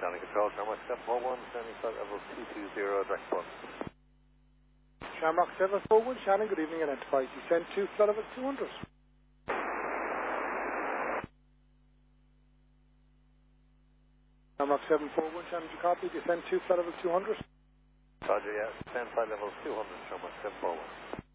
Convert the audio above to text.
Shannon Control, Shamrock 741, sending flight level 220, direct bus. Shamrock 741, Shannon, good evening, identify. Descend to flight level 200. Shamrock 741, Shannon, did you copy? Descend to flight level 200. Roger, yeah, descend flight level 200, Shamrock 741.